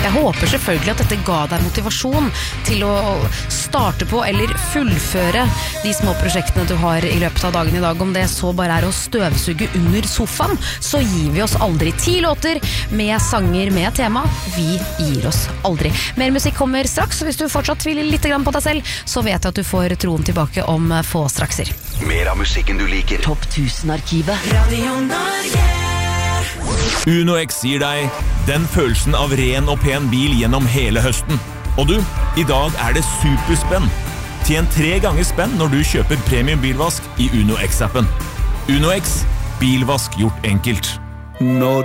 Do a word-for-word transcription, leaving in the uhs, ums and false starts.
Jeg håper selvfølgelig at dette ga deg motivasjon til å starte på eller fullføre de små prosjektene du har i løpet av dagen i dag. Om det så bare er å støvsuge under sofaen, så gir vi oss aldri. Ti låter med sanger med tema. Vi gir oss aldri. Mer musikk kommer straks, og hvis du fortsatt tviler litt grann på deg selv, så vet jeg at du får troen tilbake om få strakser. Mer av musikken du liker. Topp tusen-arkivet. Radio Norge. Uno X gir deg den følelsen av ren og pen bil gjennom hele høsten. Og du, i dag er det superspenn. Tjen tre ganger spenn når du kjøper premium bilvask i Uno X-appen. Uno X, bilvask gjort enkelt. Når